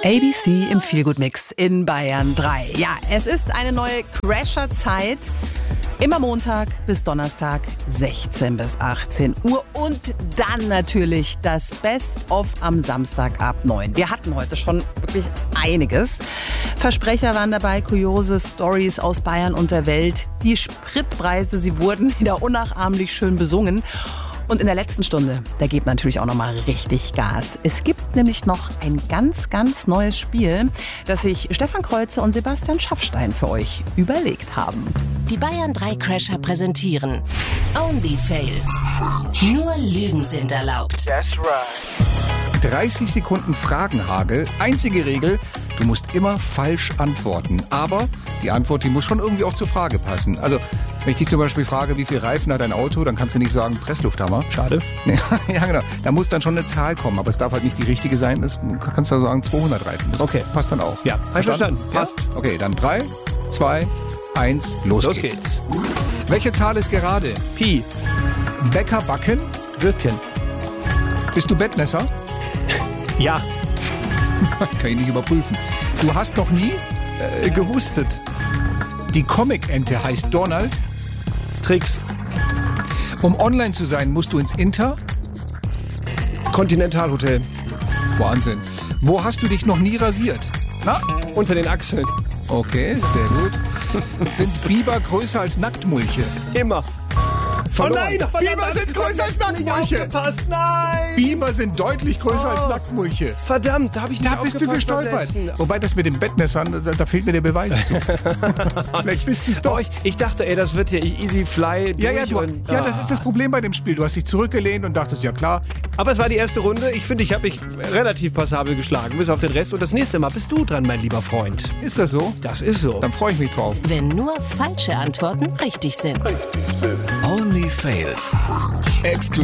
ABC im Feelgood-Mix in Bayern 3. Ja, es ist eine neue Crasher-Zeit. Immer Montag bis Donnerstag, 16 bis 18 Uhr. Und dann natürlich das Best-of am Samstag ab 9. Wir hatten heute schon wirklich einiges. Versprecher waren dabei, kuriose Stories aus Bayern und der Welt. Die Spritpreise, sie wurden wieder unnachahmlich schön besungen. Und in der letzten Stunde, da gibt man natürlich auch nochmal richtig Gas. Es gibt nämlich noch ein ganz, ganz neues Spiel, das sich Stefan Kreuzer und Sebastian Schaffstein für euch überlegt haben. Die Bayern 3 Crasher präsentieren Only Fails. Nur Lügen sind erlaubt. That's right. 30 Sekunden Fragenhagel. Einzige Regel, du musst immer falsch antworten. Aber die Antwort, die muss schon irgendwie auch zur Frage passen. Also, wenn ich dich zum Beispiel frage, wie viel Reifen hat dein Auto, dann kannst du nicht sagen Presslufthammer. Schade. Ja, genau. Da muss dann schon eine Zahl kommen, aber es darf halt nicht die richtige sein. Du kannst da sagen 200 Reifen. Das passt dann auch. Ja, verstanden. Passt. Ja? Okay, dann 3, 2, 1, los geht's. Welche Zahl ist gerade? Pi. Bäcker backen. Würstchen. Bist du Bettnässer? Ja. Kann ich nicht überprüfen. Du hast noch nie Gehustet. Die Comic-Ente heißt Donald. Tricks. Um online zu sein, musst du ins Kontinentalhotel. Wahnsinn. Wo hast du dich noch nie rasiert? Na? Unter den Achseln. Okay, sehr gut. Sind Biber größer als Nacktmulche? Immer. Verloren. Oh nein, Biber sind größer als Nacktmulche. Nein. Biber sind deutlich größer als Nacktmulche. Verdammt, da habe ich nicht Da bist du aufgepasst beim gestolpert. letzten. Wobei das mit den Bettmessern, da fehlt mir der Beweis zu. Vielleicht bist du es doch. Ich dachte, das wird hier easy fly durch. Ja, das ist das Problem bei dem Spiel. Du hast dich zurückgelehnt und dachtest, ja klar. Aber es war die erste Runde. Ich finde, ich habe mich relativ passabel geschlagen, bis auf den Rest. Und das nächste Mal bist du dran, mein lieber Freund. Ist das so? Das ist so. Dann freue ich mich drauf. Wenn nur falsche Antworten richtig sind. Only Fails. Exklusiv